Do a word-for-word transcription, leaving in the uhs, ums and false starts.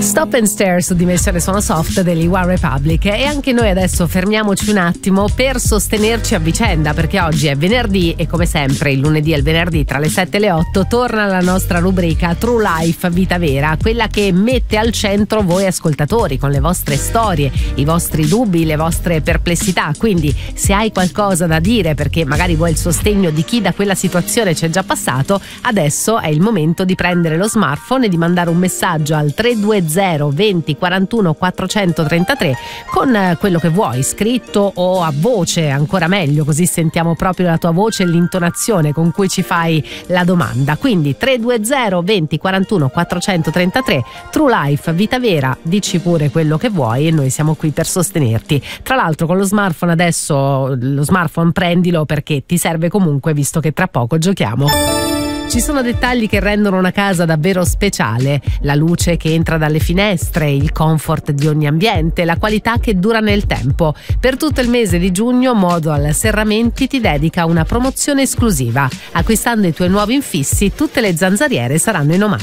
Stop and Stare su Dimensione Suono Soft degli One Republic. E anche noi adesso fermiamoci un attimo per sostenerci a vicenda, perché oggi è venerdì e come sempre il lunedì e il venerdì tra le sette e le otto torna la nostra rubrica True Life Vita Vera, quella che mette al centro voi ascoltatori con le vostre storie, i vostri dubbi, le vostre perplessità. Quindi se hai qualcosa da dire, perché magari vuoi il sostegno di chi da quella situazione c'è già passato, adesso è il momento di prendere lo smartphone e di mandare un messaggio al tre due zero venti quarantuno quattrocentotrentatré con quello che vuoi, scritto o a voce, ancora meglio, così sentiamo proprio la tua voce e l'intonazione con cui ci fai la domanda. Quindi tre due zero venti quarantuno quattrocentotrentatré, True Life Vita Vera, dici pure quello che vuoi e noi siamo qui per sostenerti. Tra l'altro con lo smartphone adesso, lo smartphone prendilo perché ti serve comunque, visto che tra poco giochiamo. Ci sono dettagli che rendono una casa davvero speciale: la luce che entra dalle finestre, il comfort di ogni ambiente, la qualità che dura nel tempo. Per tutto il mese di giugno Modual Serramenti ti dedica una promozione esclusiva. Acquistando i tuoi nuovi infissi, tutte le zanzariere saranno in omaggio.